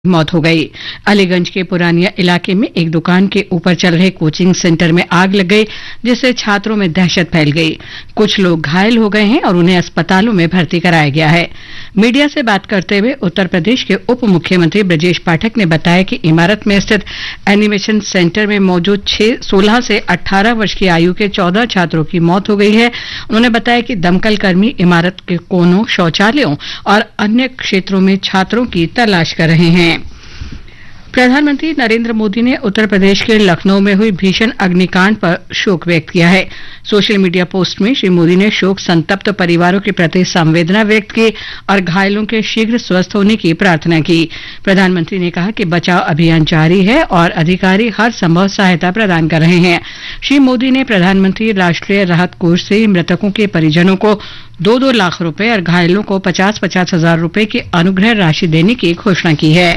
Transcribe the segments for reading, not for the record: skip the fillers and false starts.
मौत हो गई। अलीगंज के पुरानिया इलाके में एक दुकान के ऊपर चल रहे कोचिंग सेंटर में आग लग गई, जिससे छात्रों में दहशत फैल गई। कुछ लोग घायल हो गए हैं और उन्हें अस्पतालों में भर्ती कराया गया है। मीडिया से बात करते हुए उत्तर प्रदेश के उप मुख्यमंत्री ब्रजेश पाठक ने बताया कि इमारत में स्थित एनिमेशन सेंटर में मौजूद 16 से 18 वर्ष की आयु के 14 छात्रों की मौत हो गई है। उन्होंने बताया कि दमकल कर्मी इमारत के कोनों, शौचालयों और अन्य क्षेत्रों में छात्रों की तलाश कर रहे हैं। प्रधानमंत्री नरेंद्र मोदी ने उत्तर प्रदेश के लखनऊ में हुई भीषण अग्निकांड पर शोक व्यक्त किया है। सोशल मीडिया पोस्ट में श्री मोदी ने शोक संतप्त परिवारों के प्रति संवेदना व्यक्त की और घायलों के शीघ्र स्वस्थ होने की प्रार्थना की। प्रधानमंत्री ने कहा कि बचाव अभियान जारी है और अधिकारी हर संभव सहायता प्रदान कर रहे हैं। श्री मोदी ने प्रधानमंत्री राष्ट्रीय राहत कोष से मृतकों के परिजनों को 2-2 लाख रुपए और घायलों को 50-50 हजार रुपए की अनुग्रह राशि देने की घोषणा की है।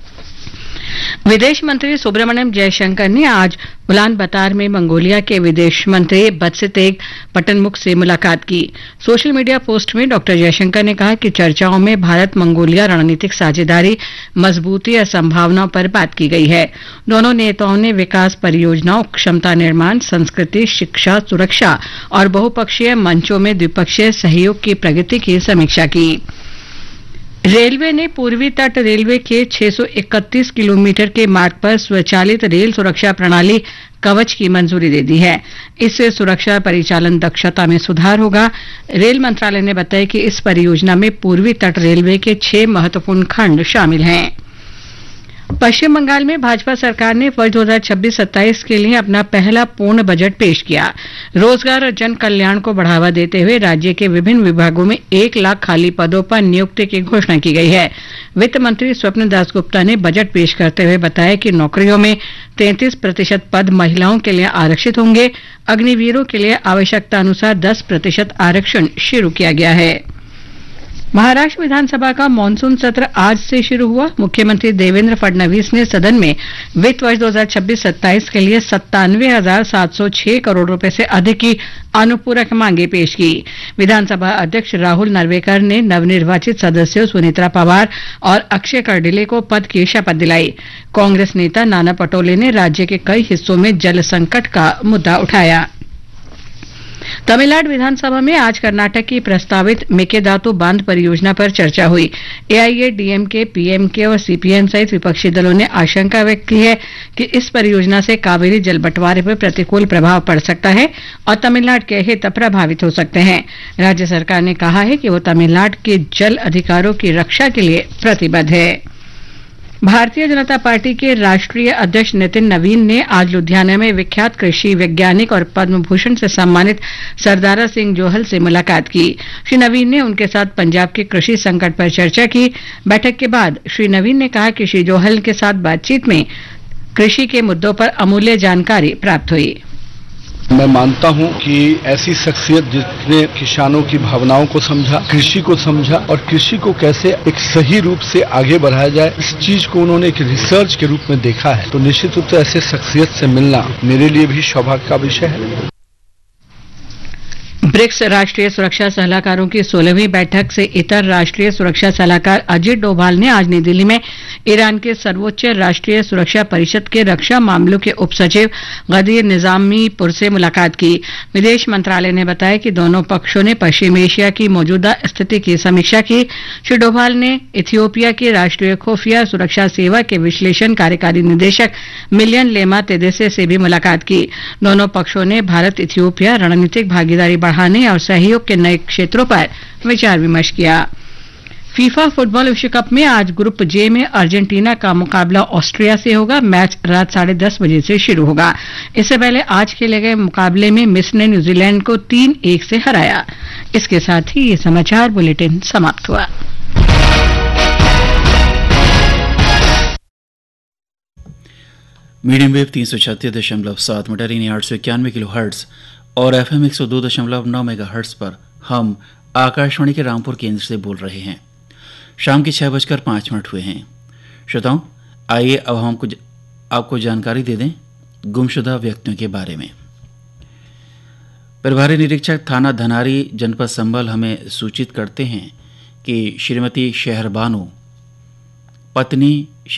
विदेश मंत्री सुब्रमण्यम जयशंकर ने आज उलानबतार में मंगोलिया के विदेश मंत्री बत्सितेग पटनमुक से मुलाकात की। सोशल मीडिया पोस्ट में डॉक्टर जयशंकर ने कहा कि चर्चाओं में भारत मंगोलिया रणनीतिक साझेदारी, मजबूती और संभावनाओं पर बात की गई है। दोनों नेताओं ने विकास परियोजनाओं, क्षमता निर्माण, संस्कृति, शिक्षा, सुरक्षा और बहुपक्षीय मंचों में द्विपक्षीय सहयोग की प्रगति की समीक्षा की। रेलवे ने पूर्वी तट रेलवे के 631 किलोमीटर के मार्ग पर स्वचालित रेल सुरक्षा प्रणाली कवच की मंजूरी दे दी है। इससे सुरक्षा परिचालन दक्षता में सुधार होगा। रेल मंत्रालय ने बताया कि इस परियोजना में पूर्वी तट रेलवे के 6 महत्वपूर्ण खंड शामिल हैं। पश्चिम बंगाल में भाजपा सरकार ने वर्ष 2026-27 के लिए अपना पहला पूर्ण बजट पेश किया। रोजगार और जन कल्याण को बढ़ावा देते हुए राज्य के विभिन्न विभागों में 1 लाख खाली पदों पर नियुक्ति की घोषणा की गई है। वित्त मंत्री स्वप्न दासगुप्ता ने बजट पेश करते हुए बताया कि नौकरियों में 33% पद महिलाओं के लिए आरक्षित होंगे। अग्निवीरों के लिए आवश्यकता अनुसार 10% आरक्षण शुरू किया गया है। महाराष्ट्र विधानसभा का मानसून सत्र आज से शुरू हुआ। मुख्यमंत्री देवेंद्र फडणवीस ने सदन में वित्त वर्ष 2026-27 के लिए 97,706 करोड़ रुपए से अधिक की अनुपूरक मांगे पेश की। विधानसभा अध्यक्ष राहुल नरवेकर ने नवनिर्वाचित सदस्यों सुनीत्रा पवार और अक्षय कर्डिले को पद की शपथ दिलाई। कांग्रेस नेता नाना पटोले ने राज्य के कई हिस्सों में जल संकट का मुद्दा उठाया। तमिलनाडु विधानसभा में आज कर्नाटक की प्रस्तावित मेकेदातु बांध परियोजना पर चर्चा हुई। एआईएडीएमके, पीएमके और सीपीएम सहित विपक्षी दलों ने आशंका व्यक्त की है कि इस परियोजना से कावेरी जल बंटवारे पर प्रतिकूल प्रभाव पड़ सकता है और तमिलनाडु के हित प्रभावित हो सकते हैं। राज्य सरकार ने कहा है कि वो तमिलनाडु के जल अधिकारों की रक्षा के लिए प्रतिबद्ध है। भारतीय जनता पार्टी के राष्ट्रीय अध्यक्ष नितिन नवीन ने आज लुधियाना में विख्यात कृषि वैज्ञानिक और पद्म भूषण से सम्मानित सरदारा सिंह जोहल से मुलाकात की। श्री नवीन ने उनके साथ पंजाब के कृषि संकट पर चर्चा की। बैठक के बाद श्री नवीन ने कहा कि श्री जोहल के साथ बातचीत में कृषि के मुद्दों पर अमूल्य जानकारी प्राप्त हुई। मैं मानता हूं कि ऐसी शख्सियत जिसने किसानों की भावनाओं को समझा, कृषि को समझा और कृषि को कैसे एक सही रूप से आगे बढ़ाया जाए, इस चीज को उन्होंने एक रिसर्च के रूप में देखा है। तो निश्चित रूप से ऐसे शख्सियत से मिलना मेरे लिए भी सौभाग्य का विषय है। ब्रिक्स राष्ट्रीय सुरक्षा सलाहकारों की 16वीं बैठक से इतर राष्ट्रीय सुरक्षा सलाहकार अजित डोभाल ने आज नई दिल्ली में ईरान के सर्वोच्च राष्ट्रीय सुरक्षा परिषद के रक्षा मामलों के उपसचिव गदीर निजामीपुर से मुलाकात की। विदेश मंत्रालय ने बताया कि दोनों पक्षों ने पश्चिम एशिया की मौजूदा स्थिति की समीक्षा की। श्री डोभाल ने इथियोपिया की राष्ट्रीय खुफिया सुरक्षा सेवा के विश्लेषण कार्यकारी निदेशक मिलियन लेमा तेदेसे से भी मुलाकात की। दोनों पक्षों ने भारत इथियोपिया रणनीतिक भागीदारी बढ़ाने और सहयोग के नए क्षेत्रों पर विचार विमर्श किया। फीफा फुटबॉल विश्व कप में आज ग्रुप जे में अर्जेंटीना का मुकाबला ऑस्ट्रिया से होगा। मैच रात 10:30 बजे से शुरू होगा। इससे पहले आज खेले गए मुकाबले में मिस्र ने न्यूजीलैंड को 3-1 से हराया। इसके साथ ही ये समाचार बुलेटिन समाप्त हुआ। मीडियम वेव 336.7 मीटर यानी 891 किलो हर्ट्ज और एफएम 102.9 मेगाहर्ट्ज पर हम आकाशवाणी के रामपुर केंद्र से बोल रहे हैं। शाम के 6:05 हुए हैं। श्रोताओं, आइए अब हम आपको जानकारी दे दें गुमशुदा व्यक्तियों के बारे में। प्रभारी निरीक्षक थाना धनारी जनपद संभल हमें सूचित करते हैं कि श्रीमती शहरबानो पत्नी